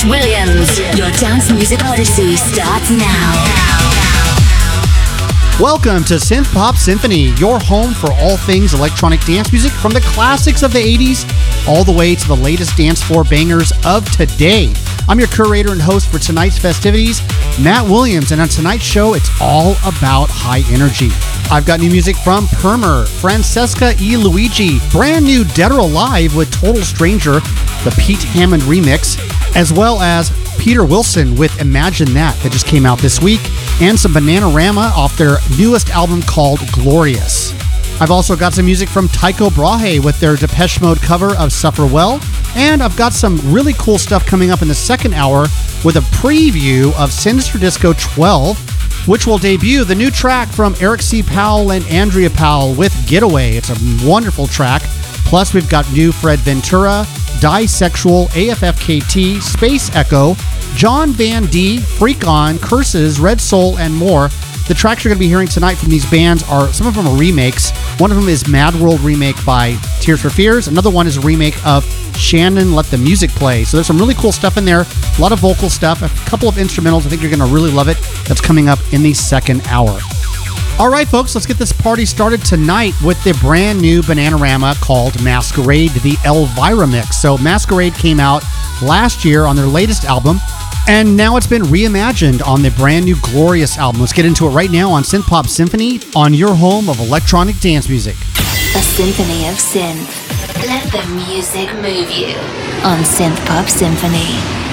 Williams. Your dance music odyssey starts now. Welcome to Synth Pop Symphony, your home for all things electronic dance music from the classics of the 80s all the way to the latest dance floor bangers of today. I'm your curator and host for tonight's festivities, Matt Williams, and on tonight's show, it's all about high energy. I've got new music from Permer, Francesca E. Luigi, brand new Dead or Alive with Total Stranger, the Pete Hammond remix, as well as Peter Wilson with Imagine That just came out this week, and some Bananarama off their newest album called Glorious. I've also got some music from Tycho Brahe with their Depeche Mode cover of Suffer Well, and I've got some really cool stuff coming up in the second hour with a preview of Sinister Disco 12, which will debut the new track from Eric C. Powell and Andrea Powell with Getaway. It's a wonderful track. Plus, we've got new Fred Ventura, Disexual, AFFKT, Space Echo, John Van D, Freak On, Curses, Red Soul, and more. The tracks you're going to be hearing tonight from these bands are, some of them are remakes. One of them is Mad World remake by Tears for Fears. Another one is a remake of Shannon Let the Music Play. So there's some really cool stuff in there. A lot of vocal stuff, a couple of instrumentals. I think you're going to really love it. That's coming up in the second hour. All right, folks, let's get this party started tonight with the brand new Bananarama called Masquerade, the Elvira mix. So Masquerade came out last year on their latest album, and now it's been reimagined on the brand new Glorious album. Let's get into it right now on Synth Pop Symphony, on your home of electronic dance music. A symphony of synth. Let the music move you on Synth Pop Symphony.